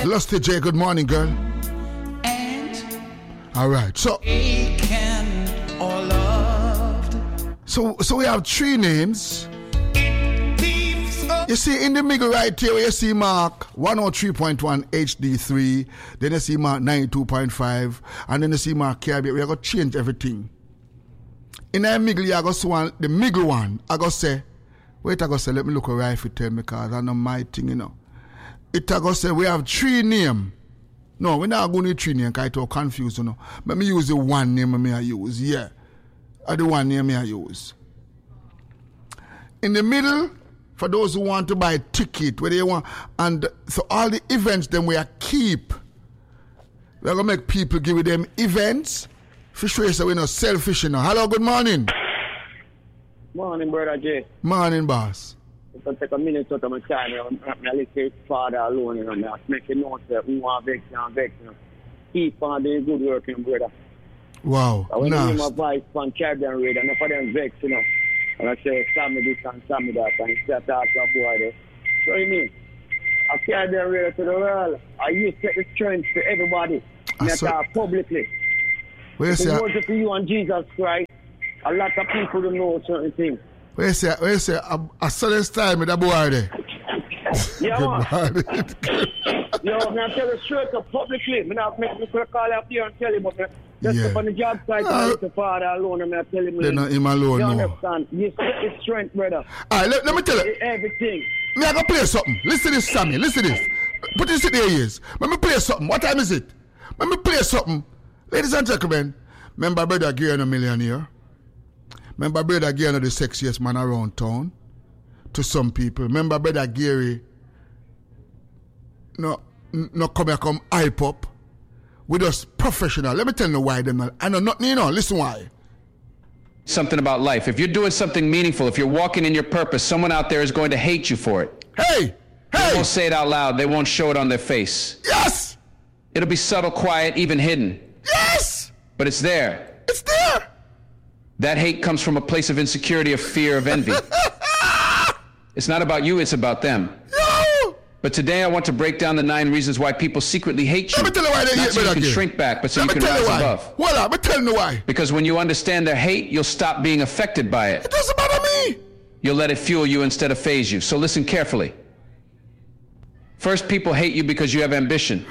Lusty J, good morning, girl. All right, so we have three names. You see in the middle right here, you see Mark 103.1 HD3, then you see Mark 92.5, and then you see Mark Caribbean. We are going to change everything. In the middle, I go see the middle one. I go say, wait, I go say, let me look right if you tell me, because I know my thing, you know. It I go say, we have three names. No, we're not going to three names, because it's confused, you know. Let me use the one name I use, yeah. Or the one name I use. In the middle, for those who want to buy a ticket, where they want, and so all the events then we are keep. We're going to make people give them events. Fish race, so we're not selfish, you know. Hello, good morning. Morning, brother Jay. Morning, boss. If I take a minute out of my time, I listen Father alone, you know. I make a note that who want vex, you know. Keep on doing good work, you know, brother. Wow, I want to hear my voice from Caribbean Radio, and for them vex, you know. And I say, Sammy this and Sammy that, and he said, talk to a boy there. So you mean, I Caribbean Radio to the world. I use the strength to everybody. And I talk publicly. Where to worship you and Jesus Christ. A lot of people don't know certain things. Where you say, I saw this time with the boy there. Yeah, man. Yo, I tell you straight up publicly. I'm not making me call up here and tell you, but just up on the job site, the Father alone, I'm not telling you. They're not him alone, you understand? You set the strength, brother. All right, let me tell you. Everything. Me, I go play something. Listen to this, Sammy. Listen to this. Put this in their ears. Let me play something. What time is it? Let me play something. Ladies and gentlemen, remember Brother Gary, a millionaire? Remember Brother Gary, the sexiest man around town? To some people. Remember Brother Gary, no come here, come hype up. We're just professional. Let me tell you why them not. I know nothing, you know. Listen why. Something about life. If you're doing something meaningful, if you're walking in your purpose, someone out there is going to hate you for it. Hey! They won't say it out loud. They won't show it on their face. Yes! It'll be subtle, quiet, even hidden. Yes! But it's there. It's there! That hate comes from a place of insecurity, of fear, of envy. It's not about you, it's about them. No! But today I want to break down the 9 reasons why people secretly hate you. Let me tell you why they hate me. Not so you can shrink back, but so you can rise above. Hold on, let me tell you why. Because when you understand their hate, you'll stop being affected by it. It doesn't bother me. You'll let it fuel you instead of phase you. So listen carefully. First, people hate you because you have ambition.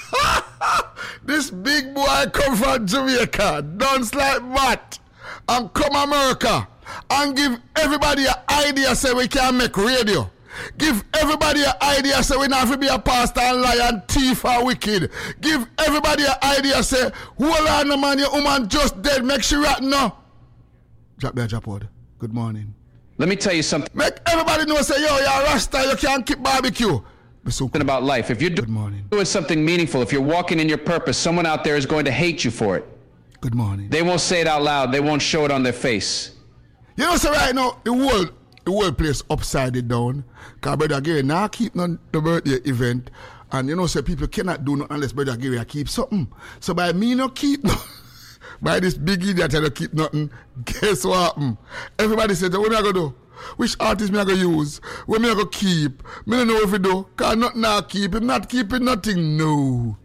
This big boy come from Jamaica, dance like that, and come America, and give everybody an idea say we can make radio. Give everybody an idea say we not have to be a pastor and lie and thief or wicked. Give everybody an idea say, hold on no man, your woman just dead, make she rat no. Drop there, drop out. Good morning. Let me tell you something. Make everybody know say, yo, you're a Rasta, you can't keep barbecue. Something about life. If you're doing something meaningful, if you're walking in your purpose, someone out there is going to hate you for it. Good morning. They won't say it out loud. They won't show it on their face. You know, so right now, the whole place upside down. Because Brother Gary now keep on the birthday event. And you know, so people cannot do nothing unless Brother Gary keep something. So by me not keep nothing, by this big idiot that I keep nothing, guess what happened? Everybody said, what am I going to do? Which artist me I go use? What me I go keep? Me don't know if you do. Cause nothing I keep. I'm not keeping nothing. No.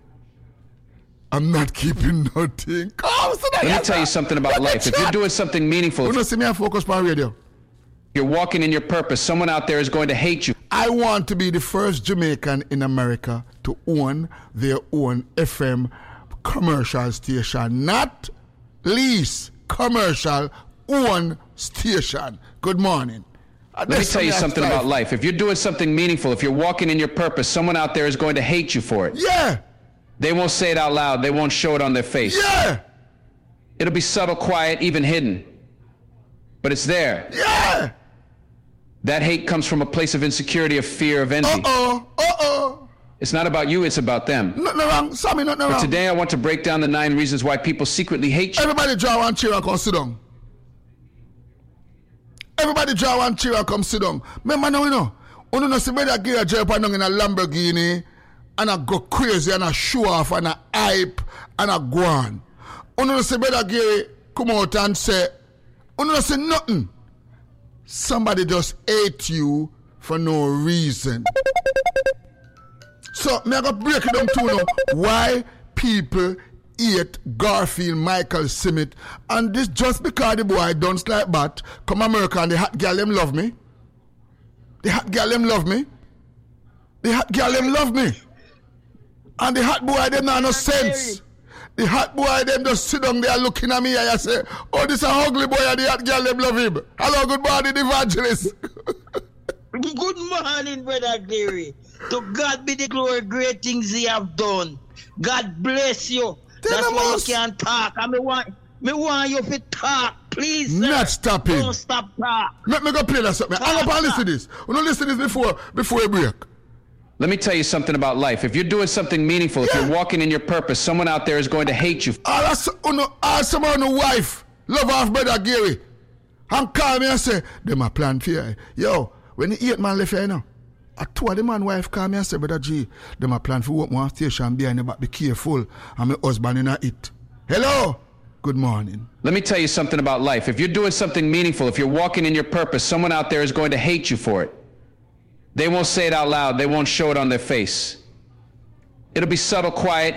I'm not keeping nothing. Let me tell you something about life. If you're doing something meaningful, you don't see me I focus on radio. You're walking in your purpose. Someone out there is going to hate you. I want to be the first Jamaican in America to own their own FM commercial station. Not lease, commercial, own station. Good morning. Let me tell you something about life. If you're doing something meaningful, if you're walking in your purpose, someone out there is going to hate you for it. Yeah. They won't say it out loud. They won't show it on their face. Yeah. It'll be subtle, quiet, even hidden. But it's there. Yeah. That hate comes from a place of insecurity, of fear, of envy. It's not about you, it's about them. Nothing wrong. Sammy, nothing wrong. But today I want to break down the 9 reasons why people secretly hate you. Everybody draw one chair and come sit down. Everybody draw one chair and come sit down. Remember now, you know, you know, see Brother Gary jump in a Lamborghini and I go crazy and I show off and I hype and I go on. You know, see Brother Gary come out and say, you know, say nothing. Somebody just hate you for no reason. So, me I got break it down to now. Why people hate Garfield, Michael Simmet, and this just because the boy don't like that, come America and the hot girl them love me. The hot girl them love me. The hot girl them love me. And the hot boy them not no sense. The hot boy them just sit down there looking at me and I say, oh, this a ugly boy and the hot girl them love him. Hello, good morning, evangelist. Good morning, Brother Gary. To God be the glory, great things he have done. God bless you. That's why you can't talk. And me want you to talk, please. Sir. Not stopping. Don't stop talk. Let me go play that something. I'm going to listen to this. We don't listen to this before we break. Let me tell you something about life. If you're doing something meaningful, if you're walking in your purpose, someone out there is going to hate you. Someone on wife, love off Brother Gary, and call me and say, them a plan for you. Yo, when the 8 man left here now, I told the man wife call me and say, Brother G, them a plan for work one station behind the back, be careful, and my husband in a it. Hello, good morning. Let me tell you something about life. If you're doing something meaningful, if you're walking in your purpose, someone out there is going to hate you for it. They won't say it out loud. They won't show it on their face. It'll be subtle, quiet,